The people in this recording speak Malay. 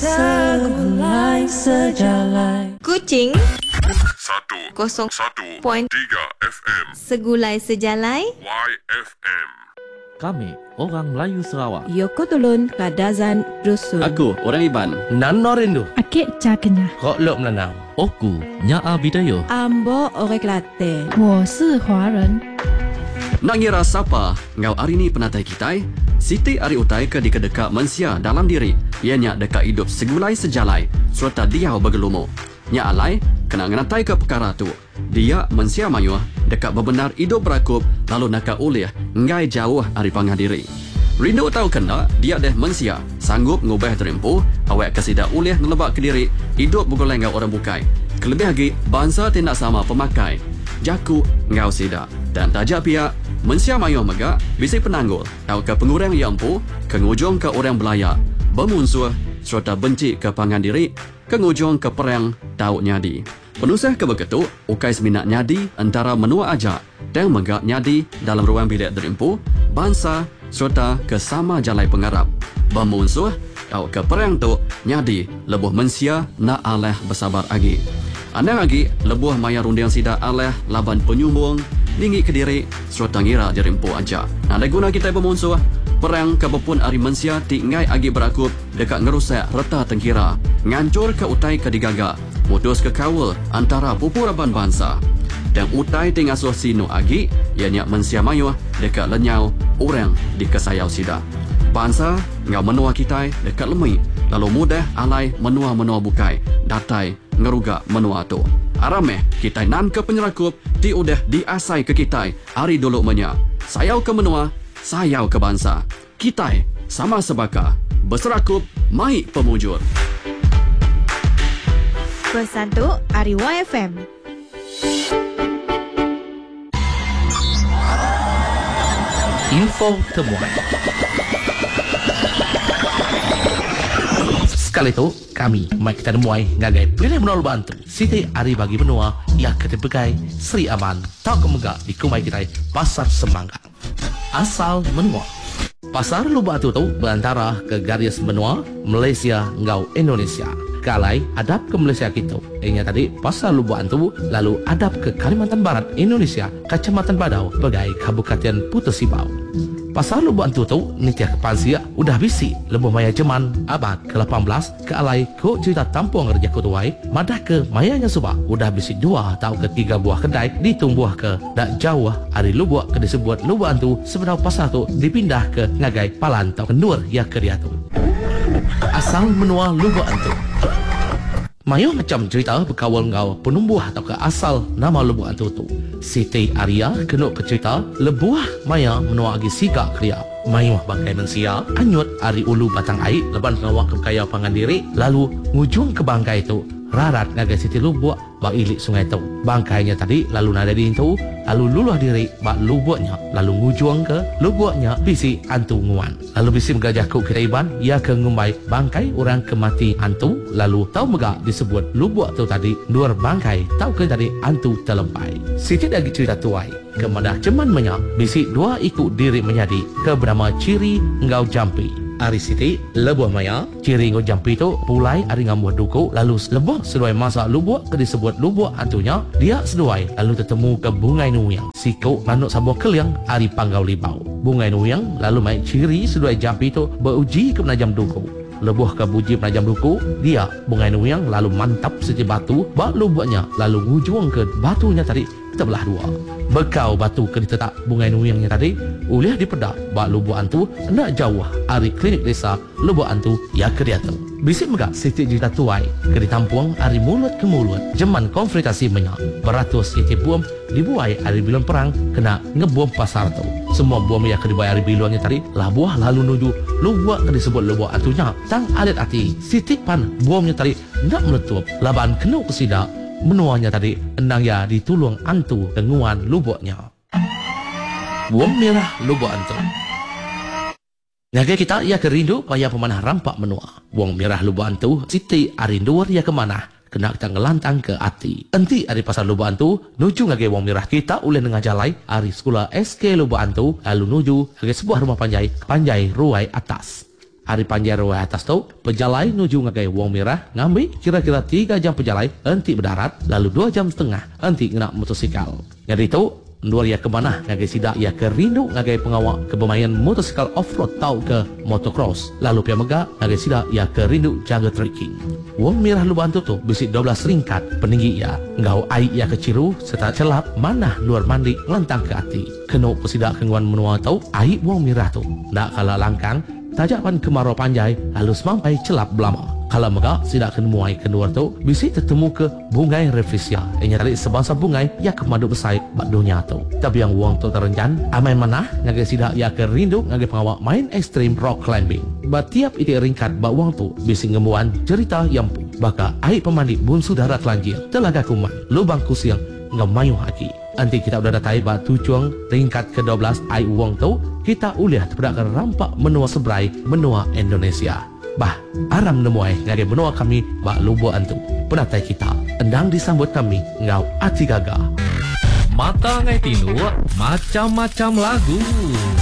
Segulai sejalai. Kucing 101.3 FM Segulai sejalai. YFM. Kami, orang Melayu Sarawak. Yoko Tulun Kadazan Dusun. Aku, orang Iban. Nan Norindu. Akik Cakenya. Kok Lok Melanau. Oku, Nyaa Bidayuh. Ambo Orek Latte. 我是华人。 Nak ngira siapa? Ngau hari ni penatai kitai. Siti Ari Utai ke dekat mensia dalam diri. Ianya dekat hidup segulai sejalai. Serta dia bergelumu. Nya alai, kena ngenatai ke perkara tu. Dia mensia mayuh dekat berbenar hidup berakup. Lalu nakak ulih, ngai jauh ari pangah diri. Rindu tahu kena, dia deh mensia. Sanggup ngubah terimpu. Awak kesida ulih nelebak ke diri. Hidup bergolai ngau orang bukai. Kelebih lagi, bangsa tidak sama pemakai. Jaku ngau sida. Dan tajak pihak, mensia mayuh megak, bisik penanggul. Tahu ke pengurang yang empu, kengujung ke orang belayak. Bermusuh, serta benci ke pangan diri, kengujung ke perang, tahu nyadi. Penusah ke begitu, ukai seminat nyadi antara menua ajak dan megak nyadi dalam ruang bilik terimpu, bangsa serta ke sama jalai pengarap. Bermusuh, tahu ke perang tu, nyadi, lebuh mensia nak aleh bersabar lagi. Andang lagi, lebuh maya rundiang sida aleh laban penyumbung, dinggi ke diri, serta ngira jerimpu aja. Ada guna kita bermusuh, perang kebepun ari mensia tinggai agi berakup dekat ngerusak reta tengkira, ngancur ke utai ke digaga, mutus ke kawal antara pupuraban bangsa. Dan utai tingasuh sinu agi, ianya mensia mayuh dekat lenyau orang di kesayau sida. Bangsa ngau menua kita dekat lemui, lalu mudah alai menua-menua bukai, datai ngerugak menua tu. Arameh kita nan ke penyerakup ti udah diasai ke kita hari dulu menya. Sayau ke menua, sayau ke bangsa. Kita sama sebaka berserakup mai pemujur. Pesan tu Ari YFM. Info temuan. Sekali itu, kami mai kita nemuai ngagai pilih menol bantu. Siti Ari bagi benua, ia ketebegai Sri Aman. Tak kemegak di kumai kita Pasar Semangka. Asal menua. Pasar Lubatu tu berantara ke garis benua Malaysia ngau Indonesia. Kalai adap ke Malaysia kita. Ianya tadi Pasar Lubatu lalu adap ke Kalimantan Barat Indonesia, Kecamatan Badau, bagai Kabupaten Putus Sibau. Pasar Lubatu tu nitia ke pansia udah bisi lebuh maya jeman abad ke-18 ke alai ko cerita tampung kerja kutuai madah ke mayanya subak udah bisi 2 atau ke 3 buah kedai ditumbuh ke dak jauh hari lubuk ke disebut Lubatu sebenarnya pasar tu dipindah ke ngagai Palan atau kendur ya ke dia tu. Asal menua Lubatu. Mayu macam cerita berkawal ngau penumbuh atau ke asal nama Lubatu tu. Siti Arya kena ke cerita lebuah maya menua agi siga kriya. Mayu bangkai mensia anyut ari ulu batang air leban ngawak ke kaya pangan diri lalu ngujung ke bangkai tu rarat ngagai Siti Lubuk bak ilik sungai tu. Bangkainya tadi lalu nada di itu lalu luluh diri bak lubuknya lalu ngujung ke lubuknya bisi antu nguan. Lalu bisi megajah ku kita Iban ia ke ngumbai bangkai orang kemati antu lalu tahu megak disebut lubuk tu tadi dua bangkai tahu ke tadi antu terlempai. Siti lagi cerita tuai kemadah ceman menyak bisi 2 ikut diri menjadi ke bernama Ciri Ngau Jampi. Ari Siti lebuh maya Ciri Ngau Jampi tu pulai ari ngambuh duku lalu lebuh seduai masa lubuk ke disebut lubuk antunya dia seduai lalu tertemu ke Bungai Nuyang siku manuk sabuah keliang ari Panggau Libau. Bungai Nuyang lalu mai Ciri seduai Jampi tu beruji ke penajam duku. Lebuh ke buji penajam duku dia Bungai Nuyang lalu mantap seci batu bak lubuknya lalu ngujung ke batunya tadi terbelah 2. Bekau batu ke ditetak Bungai Nuyangnya tadi ulih dipedak bak lubuk antu nak jauh ari klinik desa lubuk antu ya ke dia tu. Bisik megak Siti cerita tuai ke ditampuang ari mulut ke mulut jeman konfrontasi menyak beratus Siti buam dibuai ari bilon perang kena ngebom pasar tu. Semua bom yang kedibuai ari bilonnya tadi lah buah lalu nuju lubuk ke disebut lubuk antunya tang adet hati Siti pan bomnya tadi nak meletup laban kena kesidak menuanya tadi endang ya ditulung antu denguan lubuknya. Buang merah lubuk antu. Naga kita ia kerindu payah pemanah rampak menua. Buang merah lubuk antu Siti arinduar ia kemana kena kita ngelantang ke hati. Enti ari pasar lubuk antu nuju ngage buang merah kita uleh nengah jalai ari sekolah SK lubuk antu lalu nuju ngage sebuah rumah panjai ruai atas. Hari panjang ruang atas tu, pejalai nuju ngagai Wong Mirah, ngambil kira-kira 3 jam pejalai, henti berdarat, lalu 2 jam setengah, henti kena motosikal. Jadi itu, dua ia ke mana ngagai sidak ia ke rindu ngagai pengawak ke bermain motosikal off-road tau ke motocross. Lalu pia megak ngagai sidak ia ke rindu jaga trekking. Wong Mirah lu bantu tu bisik 12 ringkat peninggi ia. Ngau ai ia ke ciru serta celap mana luar mandi ngelentang ke hati. Kena pesidak kengguan menua tau ai Wong Mirah tu. Nak kalah langkang tajapan kemarau panjai lalu semampai celap belama. Kalau megak sidak kenemuai kedua tu bisik tertemu ke bungai reflesia. Ianya tarik sebangsa bungai ia ke madu besai bak dunia tu. Tapi yang wang tu terencan amai mana ngagai sidak ia ke rindu ngagai pengawak main ekstrim rock climbing. Batiap itik ringkat bak wang tu bisik ngemuan cerita yang baka air pemandi bunsu darat lanjir telaga kuman lubang kusiang ngamayuh haki. Nanti kita udah datai bak tujuan ringkat ke-12 air wang tu kita uliah terpedak rampak menua Sebrai menua Indonesia. Bah, aram nemuai ngagai benua kami bak lubu antu. Penatai kita endang disambut kami ngau ati gaga. Mata ngai tinu macam-macam lagu.